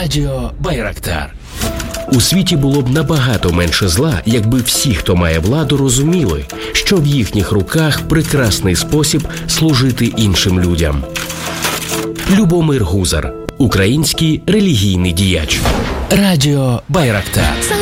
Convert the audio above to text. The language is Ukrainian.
Радіо Байрактар. У світі було б набагато менше зла, якби всі, хто має владу, розуміли, що в їхніх руках прекрасний спосіб служити іншим людям. Любомир Гузар, український релігійний діяч. Радіо Байрактар.